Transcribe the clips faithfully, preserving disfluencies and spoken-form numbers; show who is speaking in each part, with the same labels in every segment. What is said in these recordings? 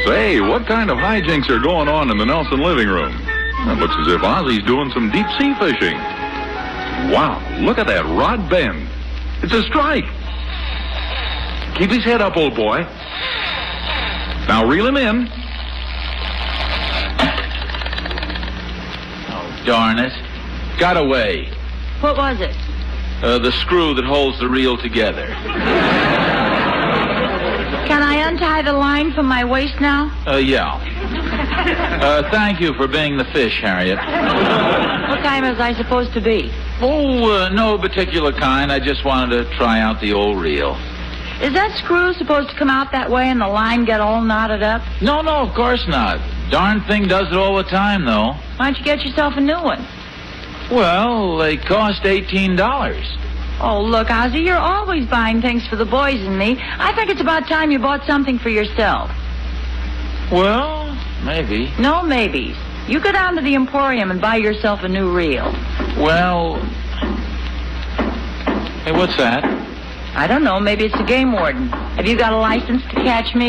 Speaker 1: Say, what kind of hijinks are going on in the Nelson living room? It looks as if Ozzy's doing some deep sea fishing. Wow, look at that rod bend. It's a strike. Keep his head up, old boy. Now reel him in.
Speaker 2: Oh, darn it. Got away.
Speaker 3: What was it?
Speaker 2: Uh, the screw that holds the reel together.
Speaker 3: Can I untie the line from my waist now?
Speaker 2: Uh, yeah. Uh, thank you for being the fish, Harriet.
Speaker 3: What kind was I supposed to be?
Speaker 2: Oh, uh, no particular kind. I just wanted to try out the old reel.
Speaker 3: Is that screw supposed to come out that way and the line get all knotted up?
Speaker 2: No, no, of course not. Darn thing does it all the time, though.
Speaker 3: Why don't you get yourself a new one?
Speaker 2: Well, they cost eighteen dollars.
Speaker 3: Oh, look, Ozzy, you're always buying things for the boys and me. I think it's about time you bought something for yourself.
Speaker 2: Well, maybe.
Speaker 3: No maybes. You go down to the Emporium and buy yourself a new reel.
Speaker 2: Well... Hey, what's that?
Speaker 3: I don't know. Maybe it's the game warden. Have you got a license to catch me?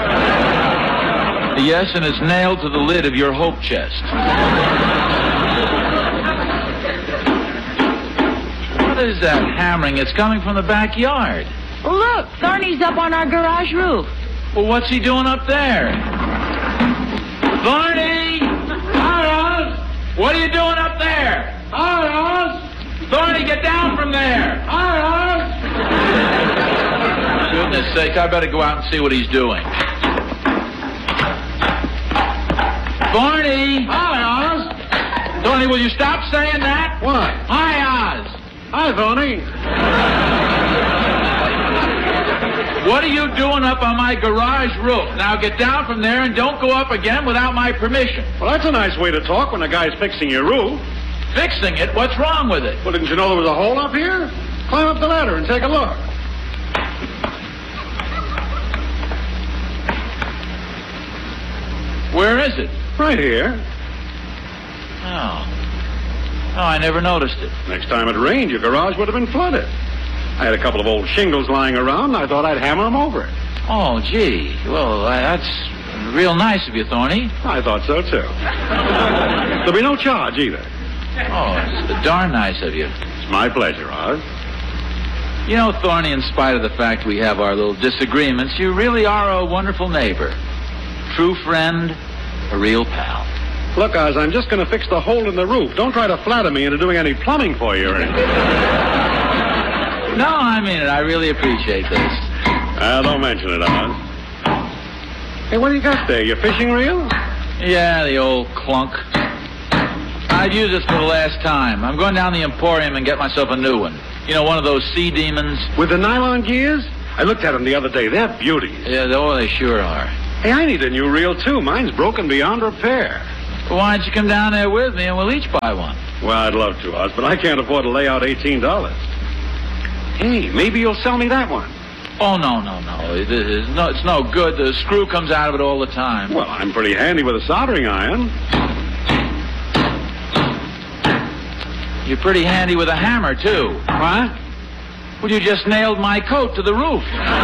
Speaker 2: Yes, and it's nailed to the lid of your hope chest. What is that hammering? It's coming from the backyard.
Speaker 3: Look, Thorny's up on our garage roof.
Speaker 2: Well, what's he doing up there? Thorny! Hi, Oz! What are you doing up there? Hi, Oz! Thorny, get down from there! Hi, Oz! For goodness sake, I better go out and see what he's doing. Thorny! Hi, Oz! Thorny, will you stop saying that?
Speaker 4: What?
Speaker 2: Hi, Oz!
Speaker 4: Hi, Thorny.
Speaker 2: What are you doing up on my garage roof? Now get down from there and don't go up again without my permission.
Speaker 4: Well, that's a nice way to talk when a guy's fixing your roof.
Speaker 2: Fixing it? What's wrong with it?
Speaker 4: Well, didn't you know there was a hole up here? Climb up the ladder and take a look.
Speaker 2: Where is it?
Speaker 4: Right here.
Speaker 2: Oh. Oh, I never noticed it.
Speaker 4: Next time it rained, your garage would have been flooded. I had a couple of old shingles lying around, and I thought I'd hammer them over it.
Speaker 2: Oh, gee. Well, I, that's real nice of you, Thorny.
Speaker 4: I thought so, too. There'll be no charge, either.
Speaker 2: Oh, it's darn nice of you.
Speaker 4: It's my pleasure, Oz.
Speaker 2: You know, Thorny, in spite of the fact we have our little disagreements, you really are a wonderful neighbor. True friend, a real pal.
Speaker 4: Look, Oz, I'm just going to fix the hole in the roof. Don't try to flatter me into doing any plumbing for you or anything.
Speaker 2: No, I mean it. I really appreciate this.
Speaker 4: Uh, don't mention it, Oz. Hey, what do you got there? Your fishing reel?
Speaker 2: Yeah, the old clunk. I'd use this for the last time. I'm going down the Emporium and get myself a new one. You know, one of those sea demons.
Speaker 4: With the nylon gears? I looked at them the other day. They're beauties.
Speaker 2: Yeah, oh, they sure are.
Speaker 4: Hey, I need a new reel, too. Mine's broken beyond repair.
Speaker 2: Well, why don't you come down there with me and we'll each buy one?
Speaker 4: Well, I'd love to, Oz, but I can't afford to lay out eighteen dollars. Hey, maybe you'll sell me that one.
Speaker 2: Oh, no, no, no. It, it's no. It's no good. The screw comes out of it all the time.
Speaker 4: Well, I'm pretty handy with a soldering iron.
Speaker 2: You're pretty handy with a hammer, too.
Speaker 4: What?
Speaker 2: Well, you just nailed my coat to the roof.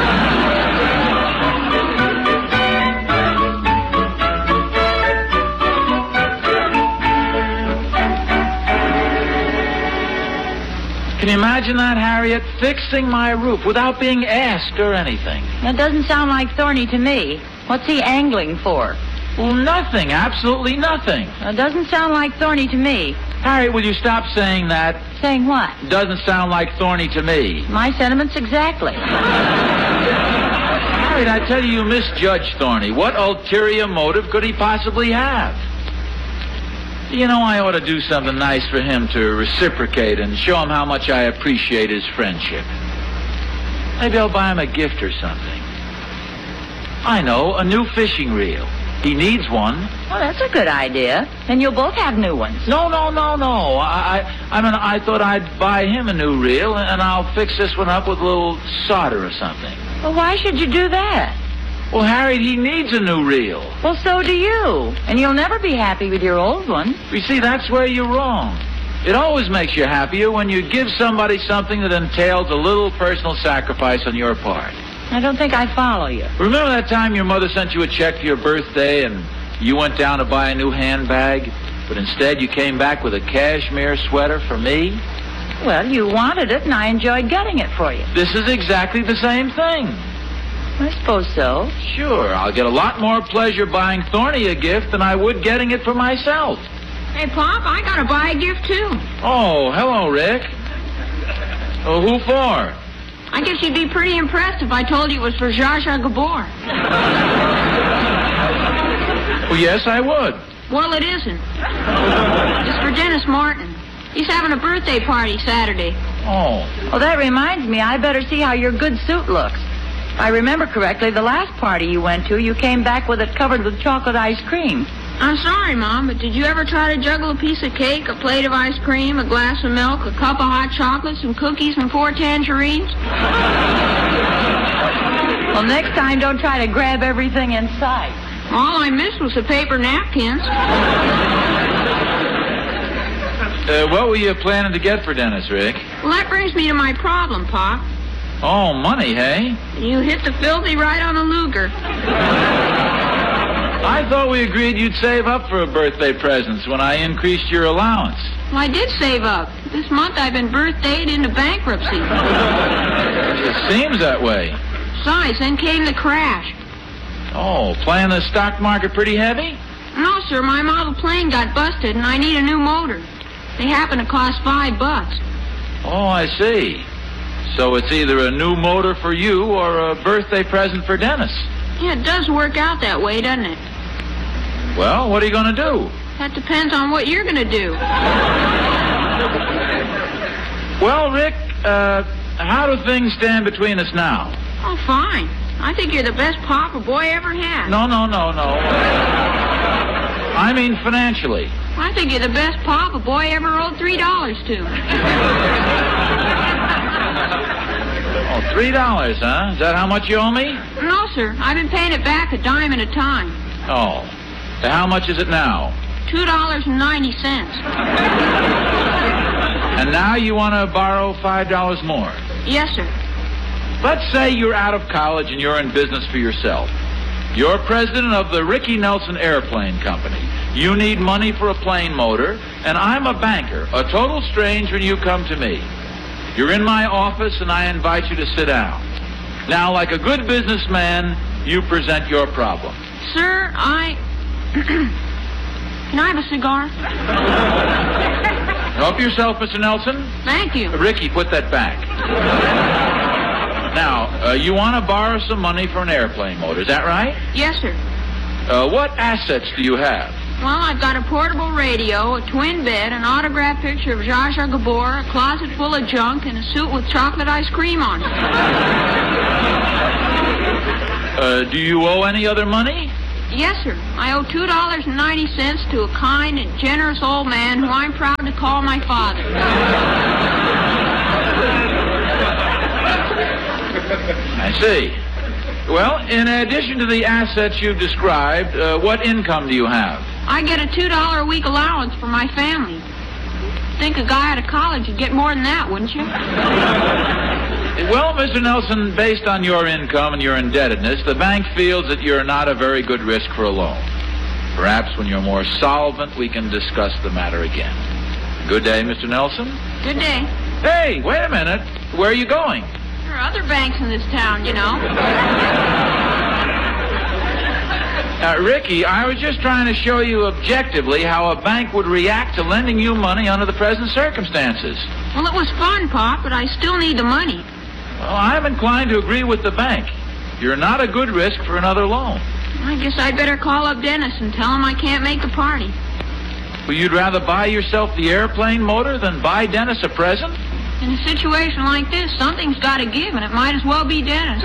Speaker 2: Can you imagine that, Harriet? Fixing my roof without being asked or anything.
Speaker 3: That doesn't sound like Thorny to me. What's he angling for?
Speaker 2: Well, nothing. Absolutely nothing.
Speaker 3: That doesn't sound like Thorny to me.
Speaker 2: Harriet, will you stop saying that?
Speaker 3: Saying what?
Speaker 2: Doesn't sound like Thorny to me.
Speaker 3: My sentiments exactly.
Speaker 2: Harriet, I tell you, you misjudge Thorny. What ulterior motive could he possibly have? You know, I ought to do something nice for him to reciprocate and show him how much I appreciate his friendship. Maybe I'll buy him a gift or something. I know, a new fishing reel. He needs one.
Speaker 3: Well, that's a good idea. Then you'll both have new ones.
Speaker 2: No, no, no, no. I, I, I mean, I thought I'd buy him a new reel, and I'll fix this one up with a little solder or something.
Speaker 3: Well, why should you do that?
Speaker 2: Well, Harriet, he needs a new reel.
Speaker 3: Well, so do you. And you'll never be happy with your old one.
Speaker 2: You see, that's where you're wrong. It always makes you happier when you give somebody something that entails a little personal sacrifice on your part.
Speaker 3: I don't think I follow you.
Speaker 2: Remember that time your mother sent you a check for your birthday and you went down to buy a new handbag, but instead you came back with a cashmere sweater for me?
Speaker 3: Well, you wanted it, and I enjoyed getting it for you.
Speaker 2: This is exactly the same thing.
Speaker 3: I suppose so.
Speaker 2: Sure, I'll get a lot more pleasure buying Thorny a gift than I would getting it for myself.
Speaker 5: Hey, Pop, I gotta buy a gift, too.
Speaker 2: Oh, hello, Rick. Oh, who for?
Speaker 5: I guess you'd be pretty impressed if I told you it was for Zsa Zsa Gabor.
Speaker 2: Well, yes, I would.
Speaker 5: Well, it isn't. It's for Dennis Martin. He's having a birthday party Saturday.
Speaker 2: Oh.
Speaker 3: Well, that reminds me, I better see how your good suit looks. If I remember correctly, the last party you went to, you came back with it covered with chocolate ice cream.
Speaker 5: I'm sorry, Mom, but did you ever try to juggle a piece of cake, a plate of ice cream, a glass of milk, a cup of hot chocolate, some cookies, and four tangerines?
Speaker 3: Well, next time, don't try to grab everything in sight.
Speaker 5: All I missed was the paper napkins.
Speaker 2: Uh, what were you planning to get for Dennis, Rick?
Speaker 5: Well, that brings me to my problem, Pop.
Speaker 2: Oh, money, hey?
Speaker 5: You hit the filthy right on the Luger.
Speaker 2: I thought we agreed you'd save up for a birthday presents when I increased your allowance.
Speaker 5: Well, I did save up. This month I've been birthdayed into bankruptcy.
Speaker 2: It seems that way.
Speaker 5: Besides, then came the crash.
Speaker 2: Oh, playing the stock market pretty heavy?
Speaker 5: No, sir, my model plane got busted and I need a new motor. They happen to cost five bucks.
Speaker 2: Oh, I see. So it's either a new motor for you or a birthday present for Dennis.
Speaker 5: Yeah, it does work out that way, doesn't it?
Speaker 2: Well, what are you going to do?
Speaker 5: That depends on what you're going to do.
Speaker 2: Well, Rick, uh, how do things stand between us now?
Speaker 5: Oh, fine. I think you're the best pop a boy ever had.
Speaker 2: No, no, no, no. I mean financially.
Speaker 5: I think you're the best pop a boy ever owed three dollars to.
Speaker 2: Oh, three dollars, huh? Is that how much you owe me?
Speaker 5: No, sir. I've been paying it back a dime at a time.
Speaker 2: Oh. So how much is it now?
Speaker 5: Two dollars and ninety cents.
Speaker 2: And now you want to borrow five dollars more?
Speaker 5: Yes, sir.
Speaker 2: Let's say you're out of college and you're in business for yourself. You're president of the Ricky Nelson Airplane Company. You need money for a plane motor, and I'm a banker, a total stranger, and you come to me. You're in my office, and I invite you to sit down. Now, like a good businessman, you present your problem.
Speaker 5: Sir, I... Can I have a cigar?
Speaker 2: Help yourself, Mister Nelson.
Speaker 5: Thank you.
Speaker 2: Ricky, put that back. Now, uh, you want to borrow some money for an airplane motor, is that right?
Speaker 5: Yes, sir.
Speaker 2: Uh, what assets do you have?
Speaker 5: Well, I've got a portable radio, a twin bed, an autographed picture of Zsa Zsa Gabor, a closet full of junk, and a suit with chocolate ice cream on it.
Speaker 2: Uh, do you owe any other money?
Speaker 5: Yes, sir. I owe two dollars and ninety cents to a kind and generous old man who I'm proud to call my father.
Speaker 2: I see. Well, in addition to the assets you've described, uh, what income do you have?
Speaker 5: I get a two dollars a week allowance for my family. Think a guy out of college would get more than that, wouldn't you?
Speaker 2: Well, Mister Nelson, based on your income and your indebtedness, the bank feels that you're not a very good risk for a loan. Perhaps when you're more solvent, we can discuss the matter again. Good day, Mister Nelson.
Speaker 5: Good day.
Speaker 2: Hey, wait a minute. Where are you going?
Speaker 5: There are other banks in this town, you know.
Speaker 2: Uh, Ricky, I was just trying to show you objectively how a bank would react to lending you money under the present circumstances.
Speaker 5: Well, it was fun, Pop, but I still need the money.
Speaker 2: Well, I'm inclined to agree with the bank. You're not a good risk for another loan.
Speaker 5: I guess I'd better call up Dennis and tell him I can't make the party.
Speaker 2: Well, you'd rather buy yourself the airplane motor than buy Dennis a present?
Speaker 5: In a situation like this, something's got to give, and it might as well be Dennis.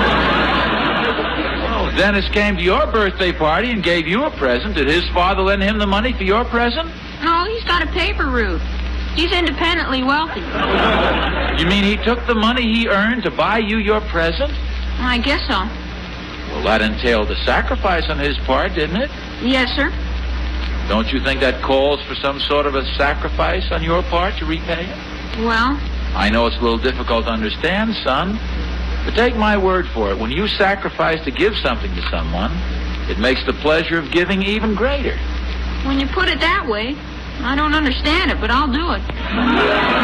Speaker 2: Well, Dennis came to your birthday party and gave you a present. Did his father lend him the money for your present?
Speaker 5: No, he's got a paper route. He's independently wealthy.
Speaker 2: You mean he took the money he earned to buy you your present?
Speaker 5: I guess so.
Speaker 2: Well, that entailed a sacrifice on his part, didn't it?
Speaker 5: Yes, sir.
Speaker 2: Don't you think that calls for some sort of a sacrifice on your part to repay it?
Speaker 5: Well?
Speaker 2: I know it's a little difficult to understand, son, But take my word for it, when you sacrifice to give something to someone, it makes the pleasure of giving even greater.
Speaker 5: When you put it that way, I don't understand it, but I'll do it.